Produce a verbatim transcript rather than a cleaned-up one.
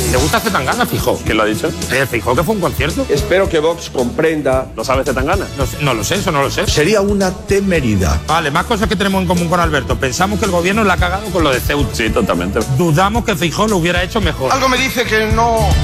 ¿Te gusta Zetangana, Feijóo? ¿Quién lo ha dicho? ¿El Feijóo que fue un concierto? Espero que Vox comprenda. ¿Lo sabe Zetangana? No, sé, no lo sé, eso no lo sé. Sería una temeridad. Vale, más cosas que tenemos en común con Alberto. Pensamos que el gobierno la ha cagado con lo de Ceuta. Sí, totalmente. Dudamos que Feijóo lo hubiera hecho mejor. Algo me dice que no...